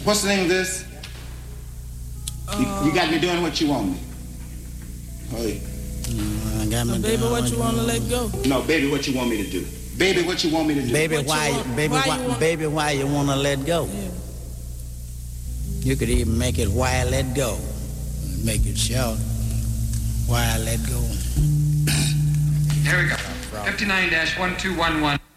What's the name of this? You got me doing what you want me. Hey. I got me Baby, what you want to let go? No, baby, what you want me to do? Baby, what you want me to do? Baby, why you want to let go? Yeah. You could even make it why I let go. Make it short. Why I let go. Here we go. 59-1211.